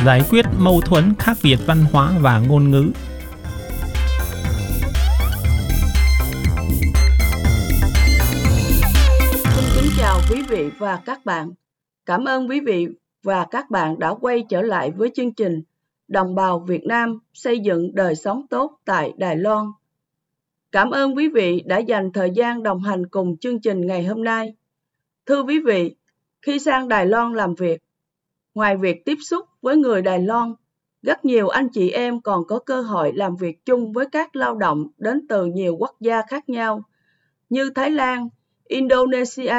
giải quyết mâu thuẫn khác biệt văn hóa và ngôn ngữ. Xin kính chào quý vị và các bạn. Cảm ơn quý vị và các bạn đã quay trở lại với chương trình Đồng bào Việt Nam xây dựng đời sống tốt tại Đài Loan. Cảm ơn quý vị đã dành thời gian đồng hành cùng chương trình ngày hôm nay. Thưa quý vị, khi sang Đài Loan làm việc, ngoài việc tiếp xúc với người Đài Loan, rất nhiều anh chị em còn có cơ hội làm việc chung với các lao động đến từ nhiều quốc gia khác nhau như Thái Lan, Indonesia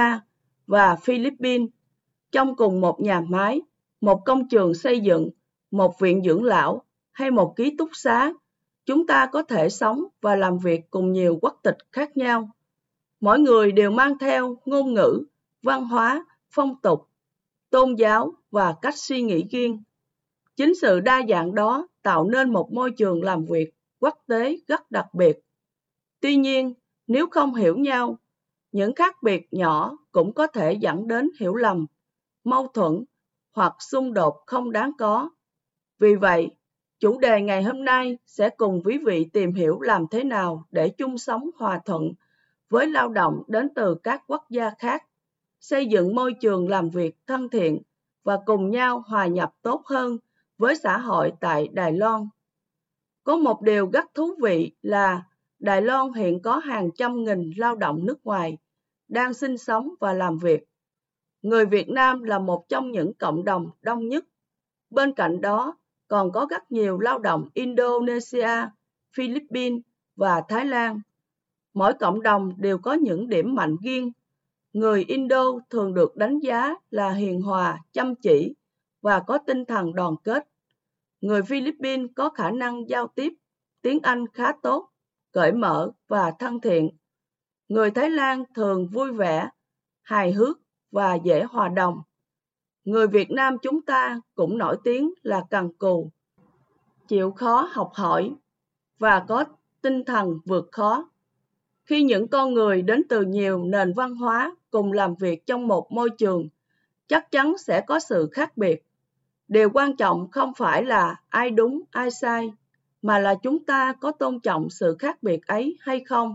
và Philippines trong cùng một nhà máy, một công trường xây dựng, một viện dưỡng lão hay một ký túc xá. Chúng ta có thể sống và làm việc cùng nhiều quốc tịch khác nhau. Mỗi người đều mang theo ngôn ngữ, văn hóa, phong tục, tôn giáo và cách suy nghĩ riêng. Chính sự đa dạng đó tạo nên một môi trường làm việc quốc tế rất đặc biệt. Tuy nhiên, nếu không hiểu nhau, những khác biệt nhỏ cũng có thể dẫn đến hiểu lầm, mâu thuẫn hoặc xung đột không đáng có. Vì vậy, chủ đề ngày hôm nay sẽ cùng quý vị tìm hiểu làm thế nào để chung sống hòa thuận với lao động đến từ các quốc gia khác, xây dựng môi trường làm việc thân thiện và cùng nhau hòa nhập tốt hơn với xã hội tại Đài Loan. Có một điều rất thú vị là Đài Loan hiện có hàng trăm nghìn lao động nước ngoài đang sinh sống và làm việc. Người Việt Nam là một trong những cộng đồng đông nhất. Bên cạnh đó, còn có rất nhiều lao động Indonesia, Philippines và Thái Lan. Mỗi cộng đồng đều có những điểm mạnh riêng. Người Indo thường được đánh giá là hiền hòa, chăm chỉ và có tinh thần đoàn kết. Người Philippines có khả năng giao tiếp tiếng Anh khá tốt, cởi mở và thân thiện. Người Thái Lan thường vui vẻ, hài hước và dễ hòa đồng. Người Việt Nam chúng ta cũng nổi tiếng là cần cù, chịu khó học hỏi và có tinh thần vượt khó. Khi những con người đến từ nhiều nền văn hóa cùng làm việc trong một môi trường, chắc chắn sẽ có sự khác biệt. Điều quan trọng không phải là ai đúng, ai sai, mà là chúng ta có tôn trọng sự khác biệt ấy hay không.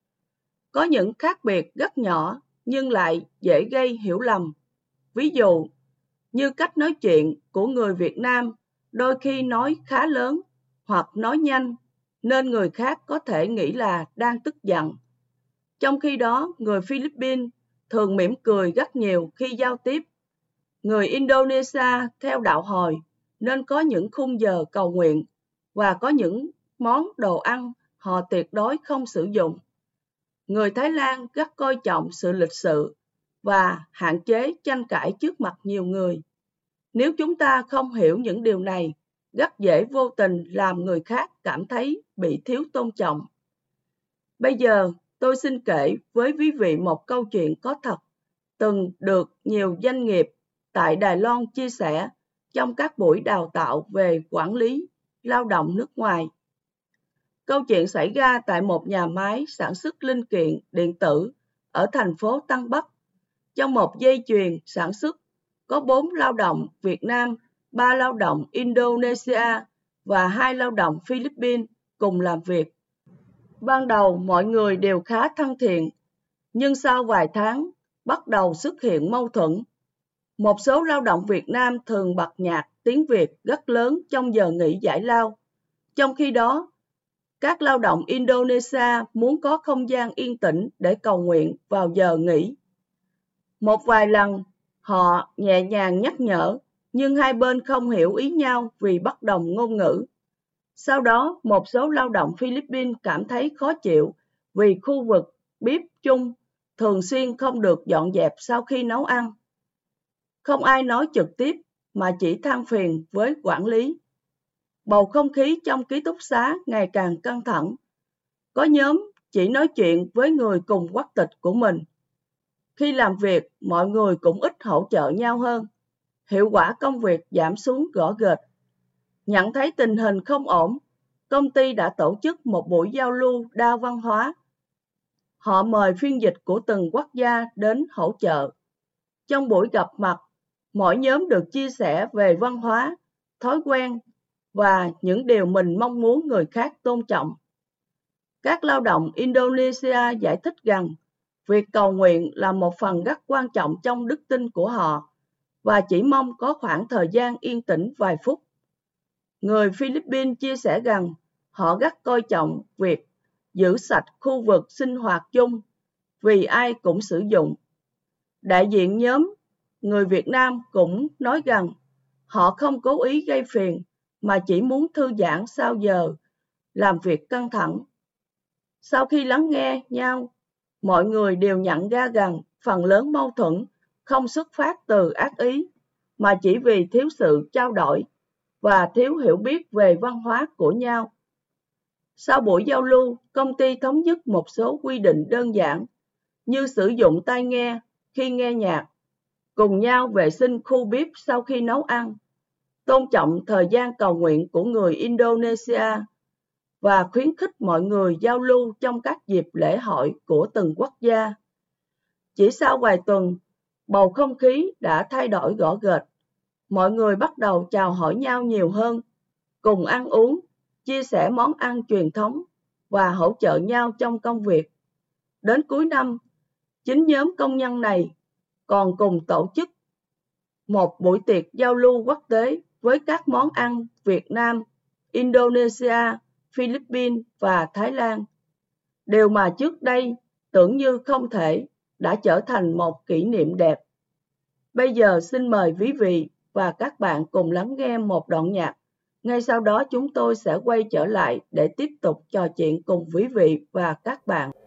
Có những khác biệt rất nhỏ nhưng lại dễ gây hiểu lầm. Ví dụ, như cách nói chuyện của người Việt Nam đôi khi nói khá lớn hoặc nói nhanh, nên người khác có thể nghĩ là đang tức giận. Trong khi đó, người Philippines thường mỉm cười rất nhiều khi giao tiếp. Người Indonesia theo đạo Hồi nên có những khung giờ cầu nguyện và có những món đồ ăn họ tuyệt đối không sử dụng. Người Thái Lan rất coi trọng sự lịch sự và hạn chế tranh cãi trước mặt nhiều người. Nếu chúng ta không hiểu những điều này, rất dễ vô tình làm người khác cảm thấy bị thiếu tôn trọng. Bây giờ, tôi xin kể với quý vị một câu chuyện có thật, từng được nhiều doanh nghiệp tại Đài Loan chia sẻ trong các buổi đào tạo về quản lý lao động nước ngoài. Câu chuyện xảy ra tại một nhà máy sản xuất linh kiện điện tử ở thành phố Tân Bắc. Trong một dây chuyền sản xuất, có 4 lao động Việt Nam, 3 lao động Indonesia và 2 lao động Philippines cùng làm việc. Ban đầu mọi người đều khá thân thiện, nhưng sau vài tháng bắt đầu xuất hiện mâu thuẫn. Một số lao động Việt Nam thường bật nhạc tiếng Việt rất lớn trong giờ nghỉ giải lao. Trong khi đó, các lao động Indonesia muốn có không gian yên tĩnh để cầu nguyện vào giờ nghỉ. Một vài lần, họ nhẹ nhàng nhắc nhở, nhưng hai bên không hiểu ý nhau vì bất đồng ngôn ngữ. Sau đó, một số lao động Philippines cảm thấy khó chịu vì khu vực bếp chung thường xuyên không được dọn dẹp sau khi nấu ăn. Không ai nói trực tiếp mà chỉ than phiền với quản lý. Bầu không khí trong ký túc xá ngày càng căng thẳng. Có nhóm chỉ nói chuyện với người cùng quốc tịch của mình. Khi làm việc, mọi người cũng ít hỗ trợ nhau hơn. Hiệu quả công việc giảm xuống rõ rệt. Nhận thấy tình hình không ổn, công ty đã tổ chức một buổi giao lưu đa văn hóa. Họ mời phiên dịch của từng quốc gia đến hỗ trợ. Trong buổi gặp mặt, mỗi nhóm được chia sẻ về văn hóa thói quen và những điều mình mong muốn người khác tôn trọng. Các lao động Indonesia giải thích rằng việc cầu nguyện là một phần rất quan trọng trong đức tin của họ và chỉ mong có khoảng thời gian yên tĩnh vài phút. Người Philippines chia sẻ rằng họ rất coi trọng việc giữ sạch khu vực sinh hoạt chung vì ai cũng sử dụng. Đại diện nhóm người Việt Nam cũng nói rằng họ không cố ý gây phiền mà chỉ muốn thư giãn sau giờ làm việc căng thẳng. Sau khi lắng nghe nhau, mọi người đều nhận ra rằng phần lớn mâu thuẫn không xuất phát từ ác ý, mà chỉ vì thiếu sự trao đổi và thiếu hiểu biết về văn hóa của nhau. Sau buổi giao lưu, công ty thống nhất một số quy định đơn giản như sử dụng tai nghe khi nghe nhạc, cùng nhau vệ sinh khu bếp sau khi nấu ăn, tôn trọng thời gian cầu nguyện của người Indonesia và khuyến khích mọi người giao lưu trong các dịp lễ hội của từng quốc gia. Chỉ sau vài tuần, bầu không khí đã thay đổi rõ rệt. Mọi người bắt đầu chào hỏi nhau nhiều hơn, cùng ăn uống, chia sẻ món ăn truyền thống và hỗ trợ nhau trong công việc. Đến cuối năm, chính nhóm công nhân này còn cùng tổ chức một buổi tiệc giao lưu quốc tế với các món ăn Việt Nam, Indonesia, Philippines và Thái Lan. Điều mà trước đây tưởng như không thể đã trở thành một kỷ niệm đẹp. Bây giờ xin mời quý vị và các bạn cùng lắng nghe một đoạn nhạc. Ngay sau đó chúng tôi sẽ quay trở lại để tiếp tục trò chuyện cùng quý vị và các bạn.